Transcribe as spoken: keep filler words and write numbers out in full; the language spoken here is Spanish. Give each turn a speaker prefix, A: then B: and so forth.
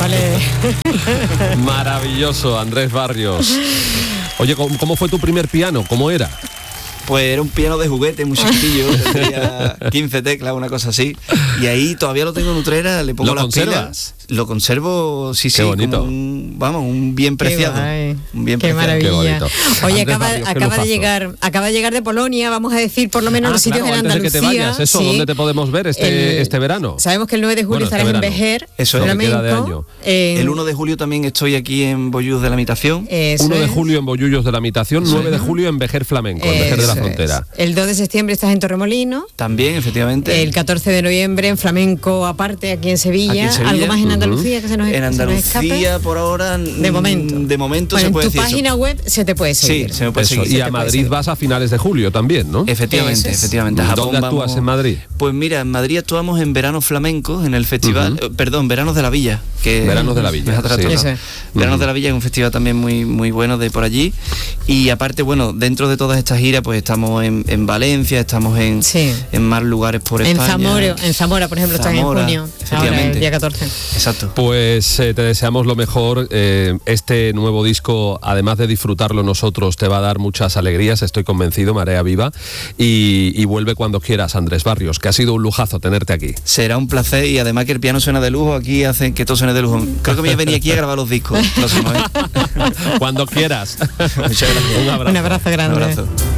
A: ¿Cuál es?
B: Maravilloso, Andrés Barrios. Oye, ¿cómo, cómo fue tu primer piano? ¿Cómo era?
C: Pues era un piano de juguete muy chiquitillo, tendría quince teclas, una cosa así. Y ahí todavía lo tengo en Utrera, le pongo
B: ¿Lo
C: las
B: conservas?
C: pilas. Lo conservo, sí,
B: Qué
C: sí,
B: bonito.
C: como un, vamos, un bien preciado.
A: Guay.
C: Un bien
A: Qué
C: preciado.
A: maravilla.
B: Qué bonito.
A: Oye,
B: Andrés
A: acaba,
B: Barrios, qué
A: acaba de
B: lujazo.
A: llegar, acaba de llegar de Polonia, vamos a decir por lo menos
B: Ah,
A: los sitios
B: claro,
A: en
B: antes de que
A: Andalucía.
B: te vayas, eso,
A: sí.
B: ¿dónde te podemos ver este,
A: El-
B: este verano?
A: Sabemos que el nueve de julio
B: Bueno, este
A: estarás en
B: verano.
A: Vejer,
C: Eso es.
B: Lo que queda de
A: flamenco.
B: año.
A: en-
C: El uno de julio también estoy aquí en Bollús de la Imitación.
A: eso
B: uno de
A: es.
B: julio en Bollullos de la Imitación, nueve de julio en Vejer Flamenco, en Vejer de la
A: Eso es.
B: Frontera.
A: El dos de septiembre estás en Torremolino.
C: También, efectivamente.
A: El catorce de noviembre en flamenco aparte aquí en Sevilla.
C: Aquí en Sevilla.
A: Algo más en
B: Ujú.
A: Andalucía que se nos,
C: En
A: se nos
C: Andalucía,
A: escape.
C: por ahora,
A: De momento.
C: de momento
A: Bueno,
C: se puede
A: en tu
C: decir
A: página
C: eso.
A: web se te puede
C: Sí,
A: seguir.
C: se me puede
B: Eso,
C: seguir.
B: y
A: se
B: a
A: te puede
B: Madrid
A: seguir.
B: vas a finales de julio también, ¿no?
C: Efectivamente,
A: Eso es.
C: efectivamente. A Japón
B: ¿Dónde actúas
C: vamos-
B: en Madrid?
C: Pues mira, en Madrid actuamos en Veranos Flamencos, en el festival,
B: Ujú.
C: eh, perdón, Veranos de la Villa. Que
B: Veranos de la Villa,
C: me ha tratado.
B: sí.
A: Eso es.
C: Veranos
B: Ujú.
C: de la Villa es un festival también muy muy bueno de por allí. Y aparte, bueno, dentro de todas estas giras, pues estamos en, en Valencia, estamos en,
A: Sí.
C: en más lugares por
A: En
C: España.
A: Zamora, en Zamora, por ejemplo, estás en
C: Zamora,
A: junio. Ahora,
C: efectivamente.
A: el día catorce.
C: Exacto.
B: Pues eh, te deseamos lo mejor. Eh, este nuevo disco, además de disfrutarlo nosotros, te va a dar muchas alegrías, estoy convencido, Marea Viva. Y, y vuelve cuando quieras, Andrés Barrios, que ha sido un lujazo tenerte aquí.
C: Será un placer y además que el piano suena de lujo, aquí hacen que todo suene de lujo. Creo que me voy a venir aquí a grabar los discos próximos, ¿eh?
B: Cuando quieras.
C: Muchas gracias.
B: Un abrazo.
A: Un abrazo grande.
C: Un abrazo.